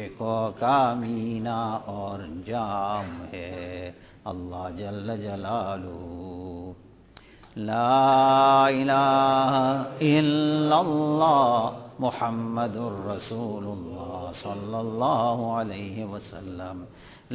हक़ का मीना और अंजाम है अल्लाह जल्ल जलालुहू। ला इलाहा इल्लल्लाह मुहम्मदुर रसूलुल्लाह सल्लल्लाहु अलैहि वसल्लम।